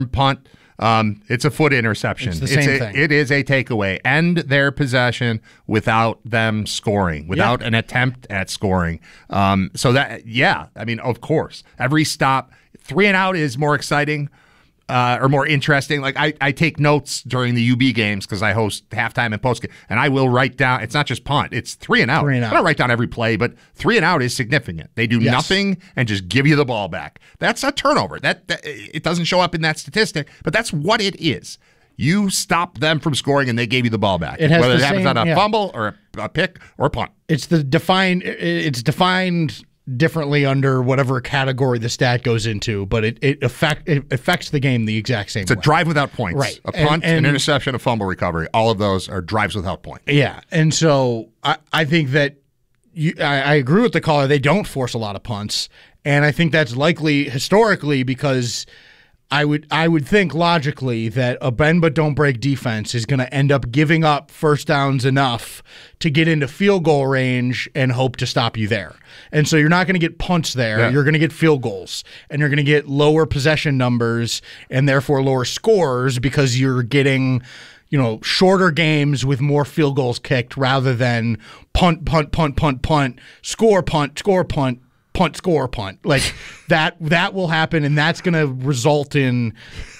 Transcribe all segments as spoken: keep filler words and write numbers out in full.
punt. Um, it's a foot interception. It's the same it's a, thing. It is a takeaway. End their possession without them scoring, without yeah. an attempt at scoring. Um, so that, yeah, I mean, of course, every stop, three and out is more exciting. Uh, or more interesting. Like I, I take notes during the U B games because I host halftime and postgame, and I will write down. It's not just punt; it's three and out. Three and out. I don't write down every play, but three and out is significant. They do Yes. nothing and just give you the ball back. That's a turnover. That, that it doesn't show up in that statistic, but that's what it is. You stopped them from scoring, and they gave you the ball back. It has Whether the it happens same- on a yeah. fumble or a, a pick or a punt. It's the defined. It's defined differently under whatever category the stat goes into, but it it affect it affects the game the exact same It's a way. drive without points. Right. A punt, And- and- an interception, a fumble recovery. All of those are drives without points. Yeah, and so I, I think that you, I, I agree with the caller. They don't force a lot of punts, and I think that's likely historically because I would I would think logically that a bend but don't break defense is going to end up giving up first downs enough to get into field goal range and hope to stop you there. And so you're not going to get punts there. Yeah. You're going to get field goals, and you're going to get lower possession numbers and therefore lower scores because you're getting, you know, shorter games with more field goals kicked rather than punt, punt, punt, punt, punt, score, punt, score, punt, punt, score, punt. Like that, that will happen, and that's going to result in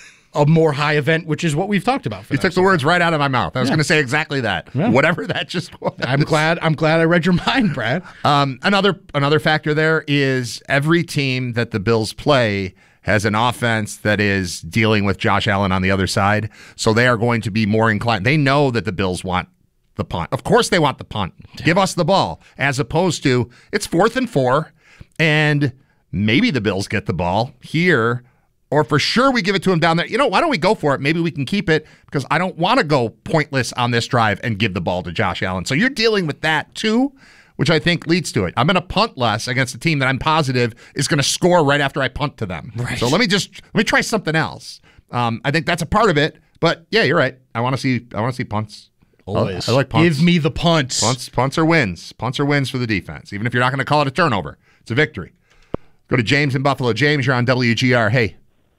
a more high event, which is what we've talked about. For You took the words right out of my mouth. I was Yeah. going to say exactly that. Yeah. Whatever that just was. I'm glad. I'm glad I read your mind, Brad. Um, another another factor there is every team that the Bills play has an offense that is dealing with Josh Allen on the other side, so they are going to be more inclined. They know that the Bills want the punt. Of course they want the punt. Give us the ball, as opposed to it's fourth and four, and maybe the Bills get the ball here, or for sure we give it to them down there. You know, why don't we go for it? Maybe we can keep it because I don't want to go pointless on this drive and give the ball to Josh Allen. So you're dealing with that too, which I think leads to it. I'm going to punt less against a team that I'm positive is going to score right after I punt to them. Right. So let me just let me try something else. Um, I think that's a part of it. But yeah, you're right. I want to see I want to see punts. Always. I like punts. Give me the punts. Punts, punts are wins. Punts are wins for the defense. Even if you're not going to call it a turnover, it's a victory. Go to James in Buffalo. James, you're on W G R. Hey.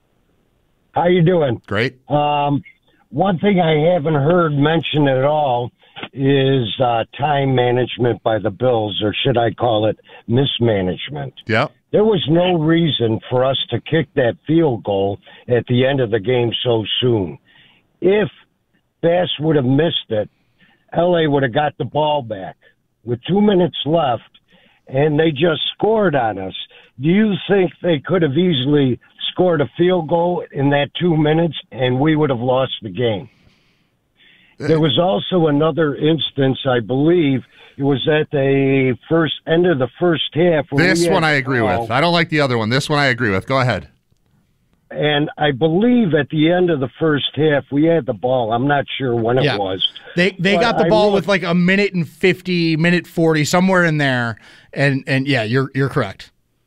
How you doing? Great. Um, one thing I haven't heard mentioned at all is uh, time management by the Bills, or should I call it mismanagement. Yep. There was no reason for us to kick that field goal at the end of the game so soon. If Bass would have missed it, L A would have got the ball back with two minutes left, and they just scored on us. Do you think they could have easily scored a field goal in that two minutes and we would have lost the game? There was also another instance, I believe, it was at the first end of the first half. where This we had one I agree ball, with. I don't like the other one. This one I agree with. Go ahead. And I believe at the end of the first half, we had the ball. I'm not sure when it Yeah. was. They they But got the I ball really- with like a minute and fifty, minute forty, somewhere in there, and and yeah, you're you're correct.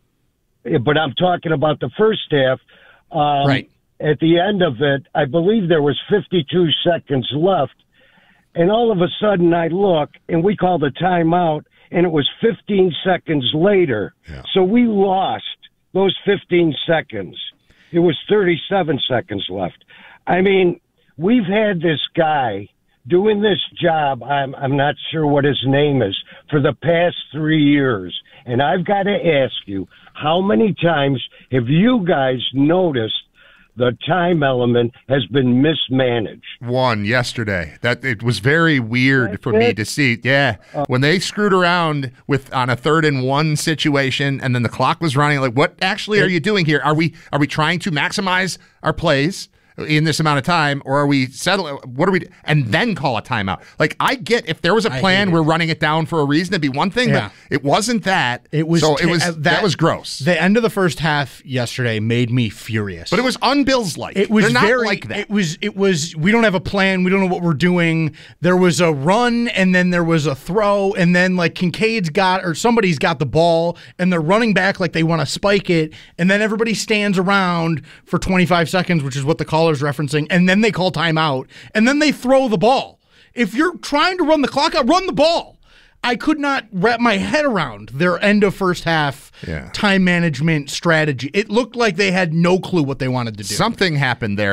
But I'm talking about the first half. Um, Right. At the end of it, I believe there was fifty-two seconds left. And all of a sudden I look, and we called a timeout, and it was fifteen seconds later. Yeah. So we lost those fifteen seconds. It was thirty-seven seconds left. I mean, we've had this guy doing this job, I'm, I'm not sure what his name is, for the past three years. And I've got to ask you, how many times have you guys noticed the time element has been mismanaged? One yesterday. That it was very weird That's for me it? to see. Yeah, when they screwed around with on a third and one situation, and then the clock was running. Like, what actually are you doing here? Are we are we trying to maximize our plays in this amount of time, or are we settling? What are we? And then call a timeout. Like, I get if there was a I plan, hate it. we're running it down for a reason. It'd be one thing, Yeah. but it wasn't that. It was so. ta- It was uh, that, was gross. The end of the first half yesterday made me furious. but it was un-Bills like. It was They're not very like that. It was. It was. We don't have a plan. We don't know what we're doing. There was a run, and then there was a throw, and then like Kincaid's got or somebody's got the ball, and they're running back like they want to spike it, and then everybody stands around for twenty-five seconds, which is what the caller's referencing, and then they call timeout, and then they throw the ball. If you're trying to run the clock out, run the ball. I could not wrap my head around their end of first half Yeah. time management strategy. It looked like they had no clue what they wanted to do. Something happened there